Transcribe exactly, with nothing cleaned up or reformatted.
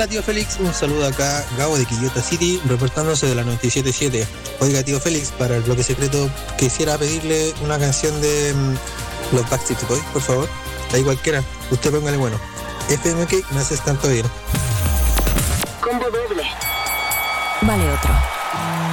Hola tío Félix, un saludo acá, Gabo de Quillota City, reportándose de la noventa y siete punto siete. Oiga tío Félix, para el bloque secreto quisiera pedirle una canción de um, los Backstreet Boys, por favor. Ahí cualquiera, usted póngale bueno. F M K, me haces tanto bien. Combo doble. Vale otro.